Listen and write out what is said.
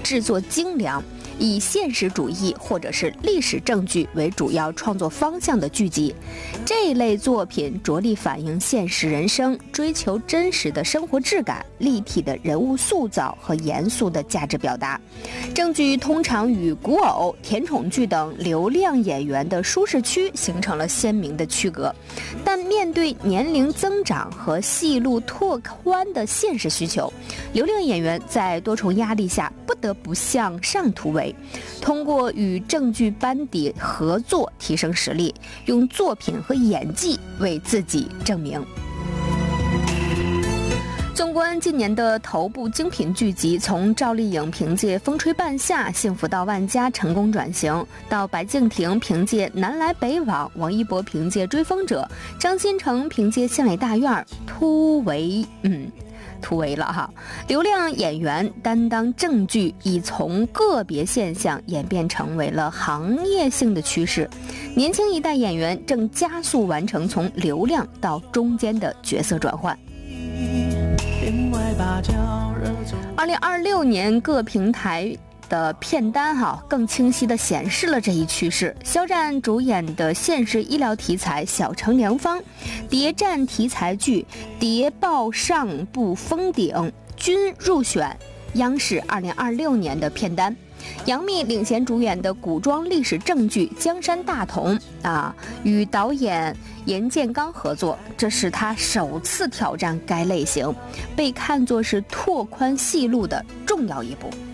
制作精良，以现实主义或者是历史证据为主要创作方向的剧集。这一类作品着力反映现实人生，追求真实的生活质感、立体的人物塑造和严肃的价值表达。正剧通常与古偶、甜宠剧等流量演员的舒适区形成了鲜明的区隔，但面对年龄增长和戏路拓宽的现实需求，流量演员在多重压力下不得不向上突围，通过与正剧班底合作提升实力，用作品和演技为自己证明。纵观今年的头部精品剧集，从赵丽颖凭借《风吹半夏》《幸福到万家》成功转型，到白敬亭凭借《南来北往》，王一博凭借《追风者》，张新成凭借《县委大院》突围了哈。流量演员担当正剧已从个别现象演变成为了行业性的趋势，年轻一代演员正加速完成从流量到中间的角色转换。2026年各平台的片单更清晰地显示了这一趋势。肖战主演的现实医疗题材《小城良方》，谍战题材剧《谍报上部封顶》均入选央视2026年的片单。杨幂领衔主演的古装历史正剧《江山大同》与导演严建刚合作，这是他首次挑战该类型，被看作是拓宽戏路的重要一步。